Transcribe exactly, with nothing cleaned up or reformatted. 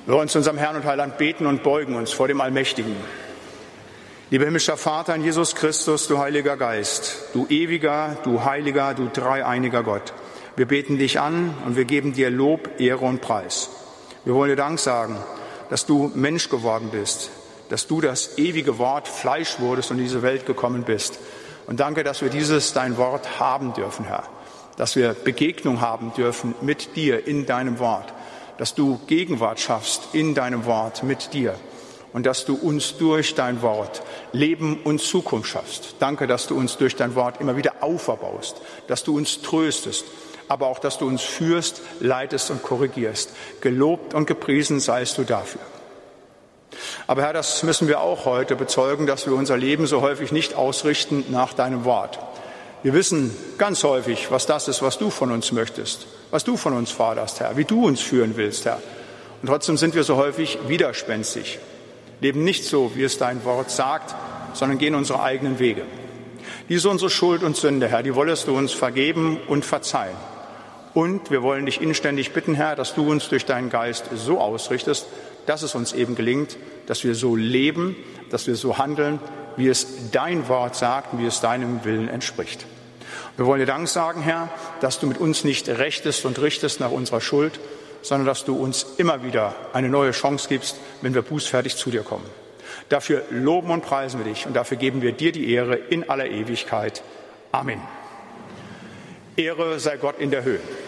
Wir wollen zu unserem Herrn und Heiland beten und beugen uns vor dem Allmächtigen. Lieber himmlischer Vater in Jesus Christus, du Heiliger Geist, du ewiger, du heiliger, du dreieiniger Gott. Wir beten dich an und wir geben dir Lob, Ehre und Preis. Wir wollen dir Dank sagen, dass du Mensch geworden bist, dass du das ewige Wort Fleisch wurdest und in diese Welt gekommen bist. Und danke, dass wir dieses, dein Wort, haben dürfen, Herr. Dass wir Begegnung haben dürfen mit dir in deinem Wort. Dass du Gegenwart schaffst in deinem Wort mit dir. Und dass du uns durch dein Wort Leben und Zukunft schaffst. Danke, dass du uns durch dein Wort immer wieder auferbaust. Dass du uns tröstest. Aber auch, dass du uns führst, leitest und korrigierst. Gelobt und gepriesen seist du dafür. Aber Herr, das müssen wir auch heute bezeugen, dass wir unser Leben so häufig nicht ausrichten nach deinem Wort. Wir wissen ganz häufig, was das ist, was du von uns möchtest, was du von uns forderst, Herr, wie du uns führen willst, Herr. Und trotzdem sind wir so häufig widerspenstig, leben nicht so, wie es dein Wort sagt, sondern gehen unsere eigenen Wege. Dies ist unsere Schuld und Sünde, Herr, die wolltest du uns vergeben und verzeihen. Und wir wollen dich inständig bitten, Herr, dass du uns durch deinen Geist so ausrichtest, dass es uns eben gelingt, dass wir so leben, dass wir so handeln, wie es dein Wort sagt und wie es deinem Willen entspricht. Wir wollen dir Dank sagen, Herr, dass du mit uns nicht rechtest und richtest nach unserer Schuld, sondern dass du uns immer wieder eine neue Chance gibst, wenn wir bußfertig zu dir kommen. Dafür loben und preisen wir dich und dafür geben wir dir die Ehre in aller Ewigkeit. Amen. Ehre sei Gott in der Höhe.